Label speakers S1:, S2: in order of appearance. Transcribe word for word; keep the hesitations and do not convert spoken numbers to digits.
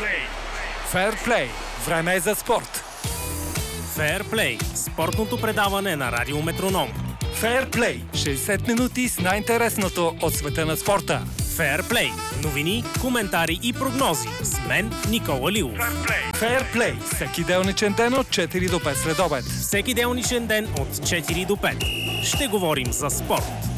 S1: Фейрплей. Време е за спорт.
S2: Фейрплей. Спортното предаване на Радио Метроном.
S1: Фейрплей. шейсет минути с най-интересното от света на спорта.
S2: Фейрплей. Новини, коментари и прогнози. С мен Никола Лилов.
S1: Фейрплей. Всеки делничен ден от четири до пет след обед.
S2: Всеки делничен ден от четири до пет. Ще говорим за спорт.